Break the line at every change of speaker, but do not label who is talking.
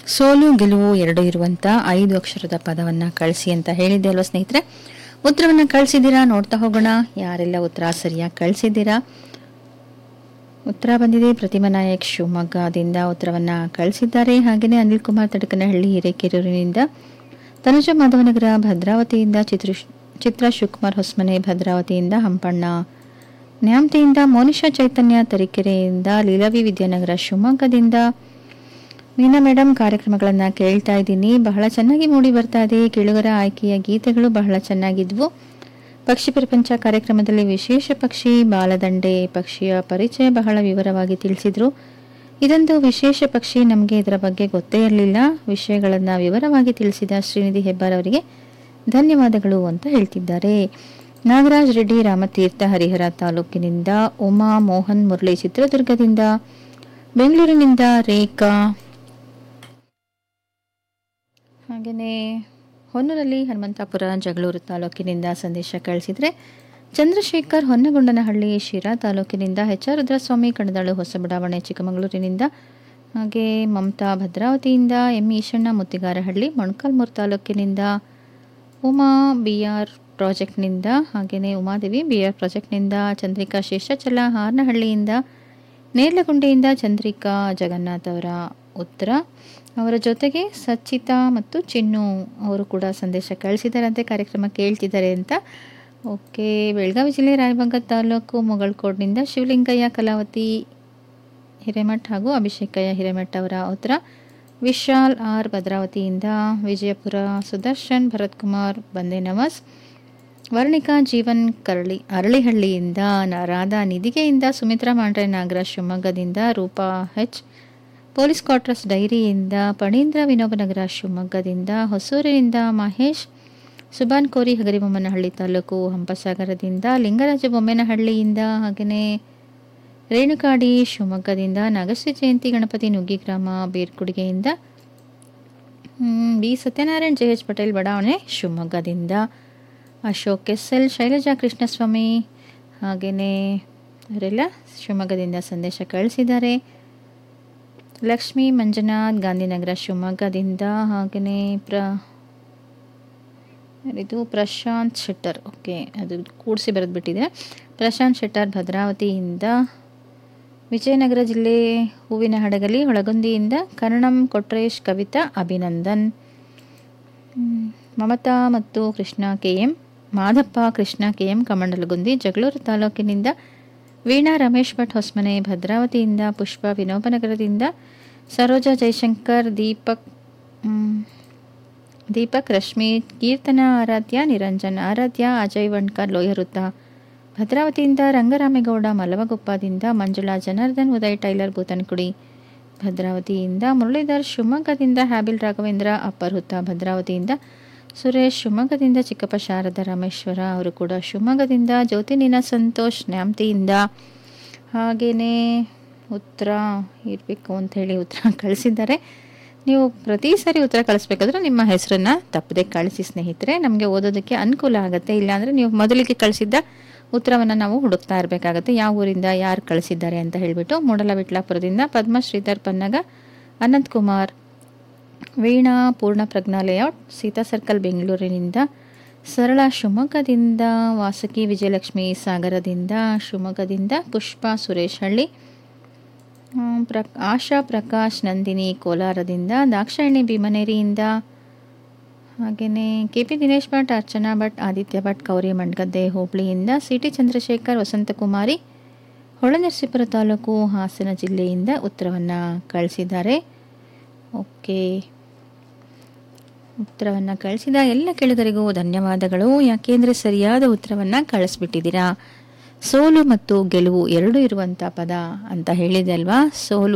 ಸೋಲು ಗೆಲುವು ಎರಡು ಇರುವಂತ 5 ಅಕ್ಷರದ ಪದವನ್ನು ಕಳಿಸಿ ಅಂತ ಹೇಳಿದ್ದೆ ಅಲ್ವಾ ಸ್ನೇಹಿತರೆ. ಉತ್ತರವನ್ನು ಕಳಿಸಿದ್ದೀರಾ, ನೋಡ್ತಾ ಹೋಗೋಣ ಯಾರೆಲ್ಲ ಉತ್ತರ ಸರಿಯಾಗಿ ಕಳಿಸಿದ್ದೀರಾ. ಉತ್ತರ ಬಂದಿದೆ. ಪ್ರತಿಮಾ ನಾಯಕ್ ಶಿವಮೊಗ್ಗದಿಂದ ಉತ್ತರವನ್ನ ಕಳಿಸಿದ್ದಾರೆ. ಹಾಗೆಯೇ ಅನಿಲ್ ಕುಮಾರ್ ತಡಕನಹಳ್ಳಿ ಹಿರೇಕೆರೂರಿನಿಂದ, ತನುಜ ಮಾಧವನಗರ ಭದ್ರಾವತಿಯಿಂದ, ಚಿತ್ರ ಶಿವಕುಮಾರ್ ಹೊಸಮನೆ ಭದ್ರಾವತಿಯಿಂದ, ಹಂಪಣ್ಣ ನ್ಯಾಮತಿಯಿಂದ, ಮೋನಿಶಾ ಚೈತನ್ಯ ತರೀಕೆರೆಯಿಂದ, ಲೀಲಾವಿ ವಿದ್ಯಾನಗರ ಶಿವಮೊಗ್ಗದಿಂದ, ಮೀನಾ ಮೇಡಮ್ ಕಾರ್ಯಕ್ರಮಗಳನ್ನು ಕೇಳ್ತಾ ಇದ್ದೀನಿ, ಬಹಳ ಚೆನ್ನಾಗಿ ಮೂಡಿ ಬರ್ತಾ ಇದೆ, ಕೇಳುಗರ ಆಯ್ಕೆಯ ಗೀತೆಗಳು ಬಹಳ ಚೆನ್ನಾಗಿದ್ವು. ಪಕ್ಷಿ ಪ್ರಪಂಚ ಕಾರ್ಯಕ್ರಮದಲ್ಲಿ ವಿಶೇಷ ಪಕ್ಷಿ ಬಾಲದಂಡೆ ಪಕ್ಷಿಯ ಪರಿಚಯ ಬಹಳ ವಿವರವಾಗಿ ತಿಳಿಸಿದ್ರು. ಇದೊಂದು ವಿಶೇಷ ಪಕ್ಷಿ, ನಮಗೆ ಇದರ ಬಗ್ಗೆ ಗೊತ್ತೇ ಇರಲಿಲ್ಲ. ವಿಷಯಗಳನ್ನು ವಿವರವಾಗಿ ತಿಳಿಸಿದ ಶ್ರೀನಿಧಿ ಹೆಬ್ಬಾರ್ ಅವರಿಗೆ ಧನ್ಯವಾದಗಳು ಅಂತ ಹೇಳ್ತಿದ್ದಾರೆ. ನಾಗರಾಜ್ ರೆಡ್ಡಿ ರಾಮತೀರ್ಥ ಹರಿಹರ ತಾಲೂಕಿನಿಂದ, ಉಮಾ ಮೋಹನ್ ಮುರಳಿ ಚಿತ್ರದುರ್ಗದಿಂದ, ಬೆಂಗಳೂರಿನಿಂದ ರೇಖಾ, ಹಾಗೆಯೇ ಹೊನ್ನೂರಲ್ಲಿ ಹನುಮಂತಾಪುರ ಜಗಳೂರು ತಾಲೂಕಿನಿಂದ ಸಂದೇಶ ಕಳಿಸಿದರೆ, ಚಂದ್ರಶೇಖರ್ ಹೊನ್ನಗೊಂಡನಹಳ್ಳಿ ಶಿರಾ ತಾಲೂಕಿನಿಂದ, ಎಚ್ ಆರ್ ರುದ್ರಸ್ವಾಮಿ ಕಣದಾಳು ಹೊಸಬಡಾವಣೆ ಚಿಕ್ಕಮಗಳೂರಿನಿಂದ, ಹಾಗೆ ಮಮತಾ ಭದ್ರಾವತಿಯಿಂದ, ಎಂ ಈಶಣ್ಣ ಮುತ್ತಿಗಾರಹಳ್ಳಿ ಮೊಣಕಾಲ್ಮೂರು ತಾಲೂಕಿನಿಂದ, ಉಮಾ ಬಿ ಆರ್ ಪ್ರಾಜೆಕ್ಟ್ನಿಂದ, ಹಾಗೆಯೇ ಉಮಾದೇವಿ ಬಿ ಆರ್ ಪ್ರಾಜೆಕ್ಟ್ನಿಂದ, ಚಂದ್ರಿಕಾ ಶೇಷಾಚಲ ಹಾರನಹಳ್ಳಿಯಿಂದ, ನೇರ್ಲಗುಂಡೆಯಿಂದ ಚಂದ್ರಿಕಾ ಜಗನ್ನಾಥ್ ಅವರ ಉತ್ತರ. ಅವರ ಜೊತೆಗೆ ಸಚ್ಚಿತಾ ಮತ್ತು ಚಿನ್ನು ಅವರು ಕೂಡ ಸಂದೇಶ ಕಳಿಸಿದ್ದಾರಂತೆ, ಕಾರ್ಯಕ್ರಮ ಕೇಳ್ತಿದ್ದಾರೆ ಅಂತ. ಓಕೆ. ಬೆಳಗಾವಿ ಜಿಲ್ಲೆ ರಾಯಬಾಗ ತಾಲೂಕು ಮುಗಳಕೋಡ್ನಿಂದ ಶಿವಲಿಂಗಯ್ಯ ಕಲಾವತಿ ಹಿರೇಮಠ್ ಹಾಗೂ ಅಭಿಷೇಕಯ್ಯ ಹಿರೇಮಠ್ ಅವರ ಉತ್ತರ. ವಿಶಾಲ್ ಆರ್ ಭದ್ರಾವತಿಯಿಂದ, ವಿಜಯಪುರ ಸುದರ್ಶನ್ ಭರತ್ ಕುಮಾರ್ ಬಂದೆ ನವಾಜ್, ವರ್ಣಿಕಾ ಜೀವನ್ ಅರಳಿಹಳ್ಳಿಯಿಂದ, ರಾಧಾ ನಿಧಿಗೆಯಿಂದ, ಸುಮಿತ್ರಾ ಮಾಂಡ್ರೆ ನಾಗರಾಜ್ ಶಿವಮೊಗ್ಗದಿಂದ, ರೂಪಾ ಹೆಚ್ ಪೊಲೀಸ್ ಕ್ವಾರ್ಟರ್ಸ್ ಡೈರಿಯಿಂದ, ಪಣೀಂದ್ರ ವಿನೋಬನಗರ ಶಿವಮೊಗ್ಗದಿಂದ, ಹೊಸೂರಿನಿಂದ ಮಹೇಶ್ ಸುಬಾನ್ ಕೋರಿ ಹಗರಿಬೊಮ್ಮನಹಳ್ಳಿ ತಾಲೂಕು ಹಂಪಸಾಗರದಿಂದ, ಲಿಂಗರಾಜ ಬೊಮ್ಮೆನಹಳ್ಳಿಯಿಂದ, ಹಾಗೆಯೇ ರೇಣುಕಾಡಿ ಶಿವಮೊಗ್ಗದಿಂದ, ನಾಗಶ್ರೀ ಜಯಂತಿ Ganapati Nuggigrama ಬೇರ್ಕುಡಿಗೆಯಿಂದ, B Satyanarayan J H Patel ಬಡಾವಣೆ ಶಿವಮೊಗ್ಗದಿಂದ, ಅಶೋಕ್ ಎಸ್ ಎಲ್, ಶೈಲಜಾ ಕೃಷ್ಣಸ್ವಾಮಿ, ಹಾಗೆಯೇ ಅವರೆಲ್ಲ ಶಿವಮೊಗ್ಗದಿಂದ ಸಂದೇಶ ಕಳಿಸಿದ್ದಾರೆ. ಲಕ್ಷ್ಮೀ ಮಂಜುನಾಥ್ ಗಾಂಧಿನಗರ ಶಿವಮೊಗ್ಗದಿಂದ, ಹಾಗೆಯೇ ಇದು ಪ್ರಶಾಂತ್ ಶೆಟ್ಟರ್, ಓಕೆ ಅದು ಕೂಡಿಸಿ ಬರೆದ್ಬಿಟ್ಟಿದೆ, ಪ್ರಶಾಂತ್ ಶೆಟ್ಟರ್ ಭದ್ರಾವತಿಯಿಂದ, ವಿಜಯನಗರ ಜಿಲ್ಲೆ ಹೂವಿನಹಡಗಲಿ ಹೊಳಗುಂದಿಯಿಂದ, ಕರ್ಣಂ ಕೊಟ್ರೇಶ್ ಕವಿತಾ ಅಭಿನಂದನ್, ಮಮತಾ ಮತ್ತು ಕೃಷ್ಣ ಕೆಎಂ, ಮಾದಪ್ಪ ಕೃಷ್ಣ ಕೆಎಂ ಕಮಂಡಲಗುಂದಿ ಜಗಳೂರು ತಾಲೂಕಿನಿಂದ, ವೀಣಾ ರಮೇಶ್ ಭಟ್ ಹೊಸಮನೆ ಭದ್ರಾವತಿಯಿಂದ, ಪುಷ್ಪ ವಿನೋಬನಗರದಿಂದ, ಸರೋಜಾ ಜಯಶಂಕರ್, ದೀಪಕ್ ರಶ್ಮಿ, ಕೀರ್ತನ ಆರಾಧ್ಯ, ನಿರಂಜನ್ ಆರಾಧ್ಯ, ಅಜಯ್ ವಣ್ಕರ್ ಲೋಯರುತ್ತ ಭದ್ರಾವತಿಯಿಂದ, ರಂಗರಾಮೇಗೌಡ ಮಲವಗೊಪ್ಪದಿಂದ, ಮಂಜುಳಾ ಜನಾರ್ದನ್ ಉದಯ್ ಟೈಲರ್ ಬೂತನಕುಡಿ ಭದ್ರಾವತಿಯಿಂದ, ಮುರಳೀಧರ್ ಶಿವಮೊಗ್ಗದಿಂದ, ಹ್ಯಾಬಿಲ್ ರಾಘವೇಂದ್ರ ಅಪ್ಪರ್ ಹುತ್ತ ಭದ್ರಾವತಿಯಿಂದ, ಸುರೇಶ್ ಶಿವಮೊಗ್ಗದಿಂದ, ಚಿಕ್ಕಪ್ಪ ಶಾರದಾ ರಾಮೇಶ್ವರ ಅವರು ಕೂಡ ಶಿವಮೊಗ್ಗದಿಂದ, ಜ್ಯೋತಿನಿನ ಸಂತೋಷ್ ನ್ಯಾಮತಿಯಿಂದ, ಹಾಗೆಯೇ ಉತ್ತರ ಇರಬೇಕು ಅಂಥೇಳಿ ಉತ್ತರ ಕಳಿಸಿದ್ದಾರೆ. ನೀವು ಪ್ರತಿ ಸಾರಿ ಉತ್ತರ ಕಳಿಸ್ಬೇಕಾದ್ರೆ ನಿಮ್ಮ ಹೆಸರನ್ನು ತಪ್ಪದೆ ಕಳಿಸಿ ಸ್ನೇಹಿತರೆ, ನಮಗೆ ಓದೋದಕ್ಕೆ ಅನುಕೂಲ ಆಗುತ್ತೆ. ಇಲ್ಲಾಂದರೆ ನೀವು ಮೊದಲಿಗೆ ಕಳಿಸಿದ್ದ ಉತ್ತರವನ್ನು ನಾವು ಹುಡುಕ್ತಾ ಇರಬೇಕಾಗತ್ತೆ, ಯಾವ ಊರಿಂದ ಯಾರು ಕಳಿಸಿದ್ದಾರೆ ಅಂತ ಹೇಳಿಬಿಟ್ಟು. ಮೂಡಲವಿಟ್ಲಾಪುರದಿಂದ ಪದ್ಮ ಶ್ರೀಧರ್ ಪನ್ನಗ, ಅನಂತ್ ಕುಮಾರ್, ವೀಣಾ ಪೂರ್ಣ ಪ್ರಜ್ಞಾ ಲೇಔಟ್ ಸೀತಾ ಸರ್ಕಲ್ ಬೆಂಗಳೂರಿನಿಂದ, ಸರಳ ಶಿವಮೊಗ್ಗದಿಂದ, ವಾಸಕಿ ವಿಜಯಲಕ್ಷ್ಮಿ ಸಾಗರದಿಂದ, ಶಿವಮೊಗ್ಗದಿಂದ, ಪುಷ್ಪ ಸುರೇಶ್ ಹಳ್ಳಿ, ಆಶಾ ಪ್ರಕಾಶ್ ನಂದಿನಿ ಕೋಲಾರದಿಂದ, ದಾಕ್ಷಾಯಣಿ ಭೀಮನೇರಿಯಿಂದ, ಹಾಗೆಯೇ ಕೆಪಿ ದಿನೇಶ್ ಭಟ್, ಅರ್ಚನಾ ಭಟ್, ಆದಿತ್ಯ ಭಟ್ ಕೌರಿ ಮಂಡ್ಗದ್ದೆ ಹೋಬಳಿಯಿಂದ, ಸಿಟಿ ಚಂದ್ರಶೇಖರ್ ವಸಂತಕುಮಾರಿ ಹೊಳೆನರಸೀಪುರ ತಾಲೂಕು ಹಾಸನ ಜಿಲ್ಲೆಯಿಂದ ಉತ್ತರವನ್ನು ಕಳಿಸಿದ್ದಾರೆ. ಓಕೆ. ಉತ್ತರವನ್ನು ಕಳಿಸಿದ ಎಲ್ಲ ಕೇಳುಗರಿಗೂ ಧನ್ಯವಾದಗಳು. ಯಾಕೆಂದರೆ ಸರಿಯಾದ ಉತ್ತರವನ್ನು ಕಳಿಸ್ಬಿಟ್ಟಿದ್ದೀರಾ. ಸೋಲು ಮತ್ತು ಗೆಲುವು ಎರಡು ಇರುವಂಥ ಪದ ಅಂತ ಹೇಳಿದೆ ಅಲ್ವಾ. ಸೋಲು